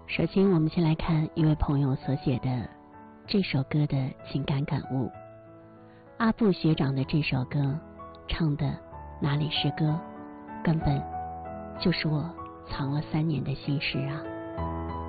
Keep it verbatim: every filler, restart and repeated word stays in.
首先我们先来看一位朋友所写的这首歌的情感感悟。阿布学长的这首歌唱的哪里是歌，根本就是我藏了三年的心事啊。